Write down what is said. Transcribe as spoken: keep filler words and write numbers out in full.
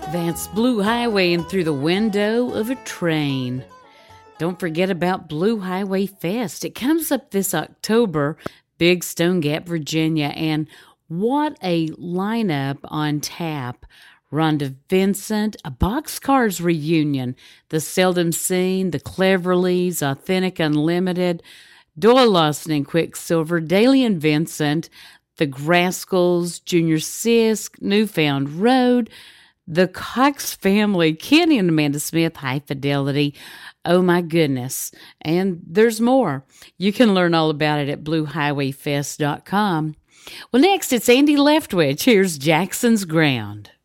That's Blue Highway and Through the Window of a Train. Don't forget about Blue Highway Fest. It comes up this October, Big Stone Gap, Virginia, and what a lineup on tap. Rhonda Vincent, a Boxcars reunion, The Seldom Seen, The Cleverleys, Authentic Unlimited, Doyle Lawson and Quicksilver, Daly and Vincent, The Grascals, Junior Sisk, Newfound Road, The Cox Family, Kenny and Amanda Smith, High Fidelity. Oh my goodness. And there's more. You can learn all about it at blue highway fest dot com. Well, next it's Andy Leftwich. Here's Jackson's Ground.